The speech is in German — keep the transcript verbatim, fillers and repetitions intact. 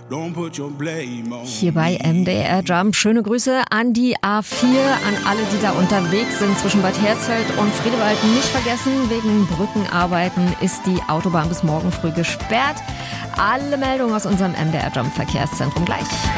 Hier bei M D R Jump. Schöne Grüße an die A vier, an alle, die da unterwegs sind zwischen Bad Hersfeld und Friedewald. Nicht vergessen, wegen Brückenarbeiten ist die Autobahn bis morgen früh gesperrt. Alle Meldungen aus unserem M D R Jump Verkehrszentrum gleich.